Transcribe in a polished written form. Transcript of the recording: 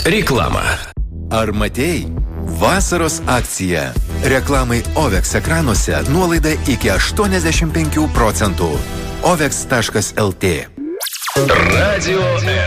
Reklama. Ar matei? Vasaros akcija. Reklamai OVEX ekranuose nuolaida iki 85%. OVEX.lt. Radio